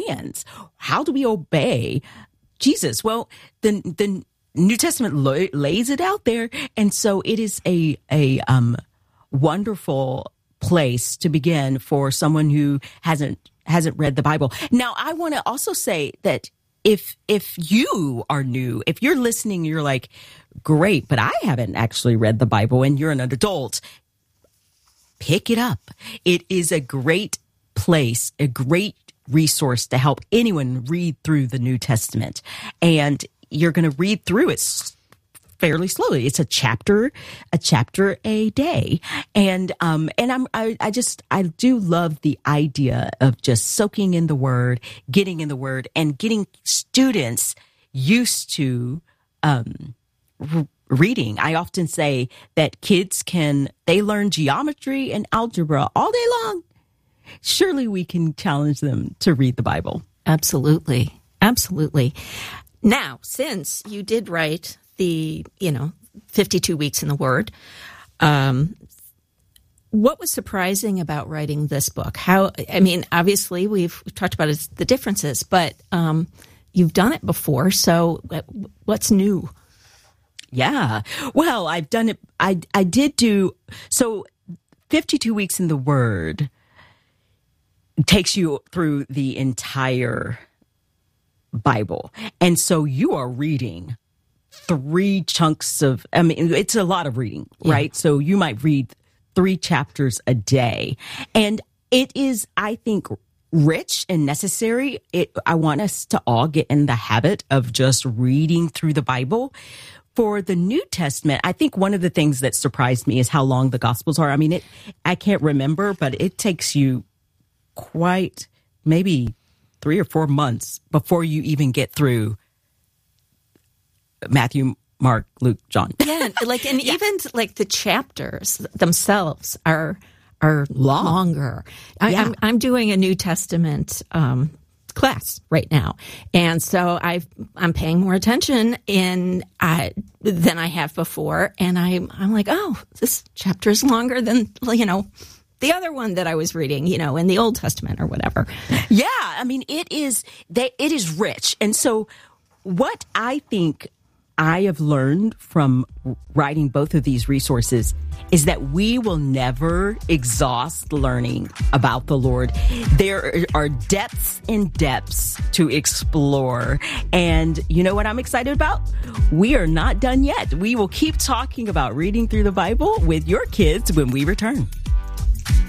commands. How do we obey Jesus? Well, the New Testament lays it out there. And so it is a wonderful place to begin for someone who hasn't read the Bible. Now, I want to also say that if you are new, if you're listening, you're like, great, but I haven't actually read the Bible, and you're an adult, pick it up. It is a great place, a great resource to help anyone read through the New Testament. And you're going to read through it fairly slowly. It's a chapter a day. And I do love the idea of just soaking in the Word, getting in the Word, and getting students used to reading. I often say that kids they learn geometry and algebra all day long. Surely we can challenge them to read the Bible. Absolutely. Absolutely. Now, since you did write the, 52 weeks in the Word, what was surprising about writing this book? Obviously we've talked about the differences, but you've done it before. So what's new? Yeah. Well, I've done it. I did do, so 52 weeks in the Word takes you through the entire Bible. And so you are reading 3 chunks of, it's a lot of reading, right? Yeah. So you might read 3 chapters a day. And it is, I think, rich and necessary. I want us to all get in the habit of just reading through the Bible. For the New Testament, I think one of the things that surprised me is how long the Gospels are. I can't remember, but it takes you quite maybe 3 or 4 months before you even get through Matthew, Mark, Luke, John. Yeah, even the chapters themselves are longer. I'm doing a New Testament class right now, and so I'm paying more attention than I have before, and I'm like, oh, this chapter is longer than the other one that I was reading, in the Old Testament or whatever. Yeah, it is rich. And so what I think I have learned from writing both of these resources is that we will never exhaust learning about the Lord. There are depths and depths to explore. And you know what I'm excited about? We are not done yet. We will keep talking about reading through the Bible with your kids when we return.